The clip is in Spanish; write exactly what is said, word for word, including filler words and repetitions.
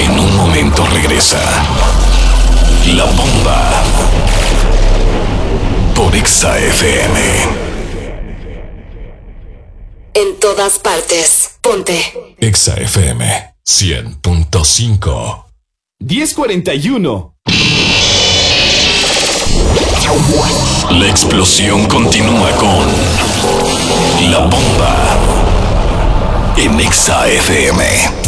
En un momento regresa La Bomba por Exa F M. En todas partes, ponte Exa F M cien punto cinco. diez cuarenta y uno. La explosión continúa con La Bomba en Exa F M.